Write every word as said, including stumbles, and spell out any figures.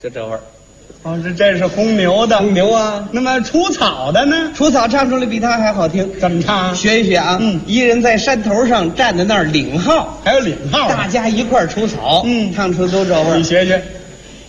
就这味儿。 哦，这这是红牛的， 红牛啊。 那么除草的呢？ 除草唱出来比他还好听。 怎么唱？ 学一学啊。 嗯， 一人在山头上站在那儿领号， 还有领号， 大家一块儿除草。 嗯， 唱出都这味儿。 你学学。